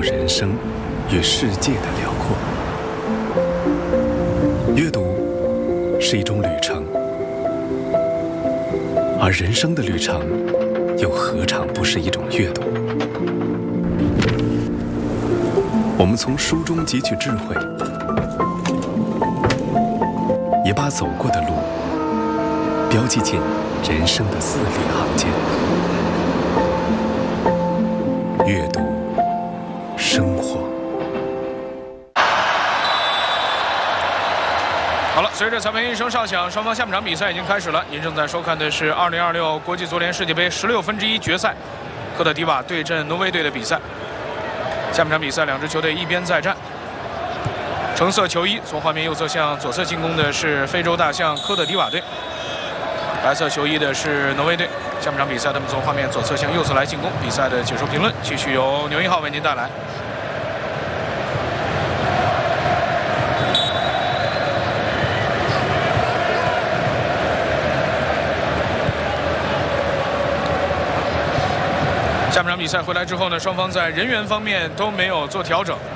人生与世界的辽阔。阅读是一种旅程，而人生的旅程又何尝不是一种阅读？我们从书中汲取智慧，也把走过的路标记进人生的字里行间。阅读，生活。 好了，随着裁判员一声哨响，双方下半场比赛已经开始了。您正在收看的是2026国际足联世界杯16分之一决赛，科特迪瓦对阵挪威队的比赛。下半场比赛，两支球队一边再战。橙色球衣从画面右侧向左侧进攻的是非洲大象科特迪瓦队，白色球衣的是挪威队。下半场比赛，他们从画面左侧向右侧来进攻。比赛的解说评论继续由牛一号为您带来。下半场比赛回来之后呢，双方在人员方面都没有做调整。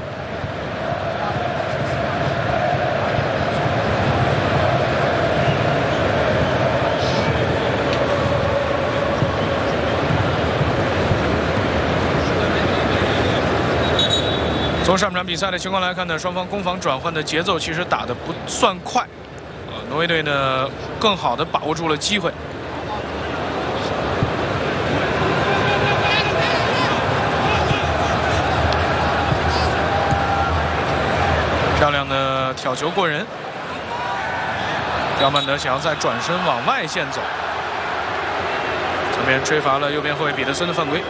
从上半场比赛的情况来看呢，双方攻防转换的节奏其实打得不算快，挪威队呢更好地把握住了机会。漂亮的挑球过人，刁曼德想要再转身往外线走，这边吹罚了右边后卫彼得森的犯规。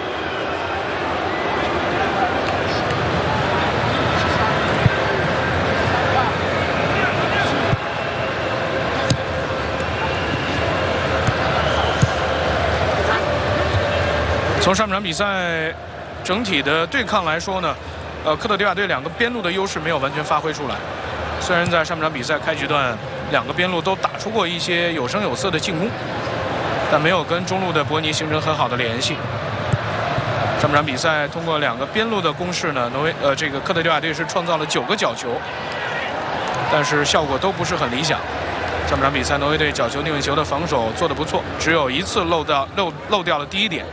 从上半场比赛整体的对抗来说呢，科特迪瓦队两个边路的优势没有完全发挥出来。虽然在上半场比赛开局段，两个边路都打出过一些有声有色的进攻，但没有跟中路的伯尼形成很好的联系。上半场比赛通过两个边路的攻势呢，这个科特迪瓦队是创造了9个角球，但是效果都不是很理想。上半场比赛，挪威队角球逆位球的防守做得不错，只有一次漏掉了第一点。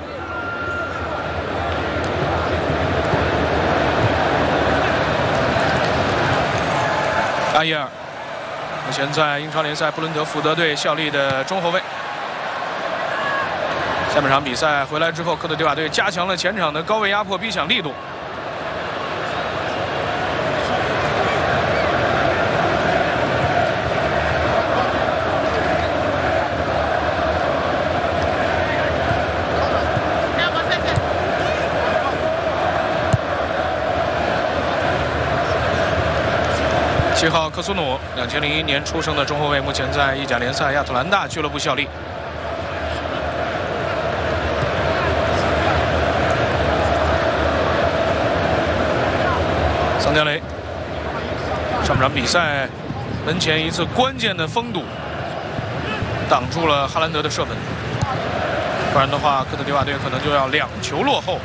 阿耶尔目前在英超联赛布伦特福德队效力的中后卫。下半场比赛回来之后，科特迪瓦队加强了前场的高位压迫逼抢力度。7号科苏努，2001年出生的中后卫，目前在意甲联赛亚特兰大俱乐部效力。桑加雷，上半场比赛门前一次关键的封堵，挡住了哈兰德的射门，不然的话，科特迪瓦队可能就要2球落后。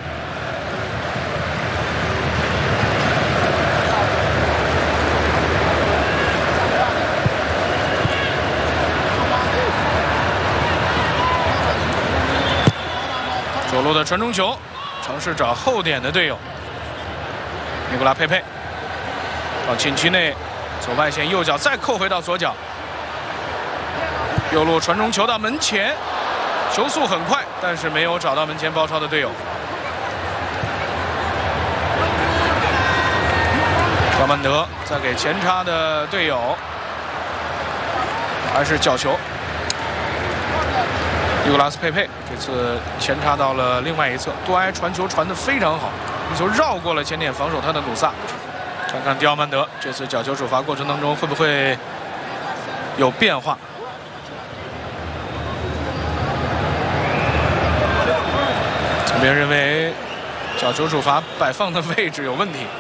左路的传中球，尝试找后点的队友尼古拉佩佩，到禁区内走外线右脚，再扣回到左脚，右路传中球到门前，球速很快，但是没有找到门前包抄的队友。高曼德再给前插的队友，还是角球。尼古拉斯佩佩这次前插到了另外一侧，多埃传球传得非常好，一球绕过了前点防守他的努萨。看看迪奥曼德这次角球主罚过程当中会不会有变化？这边认为角球主罚摆放的位置有问题。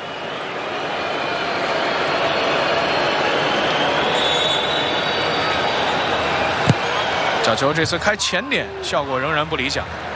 角球这次开前点，效果仍然不理想。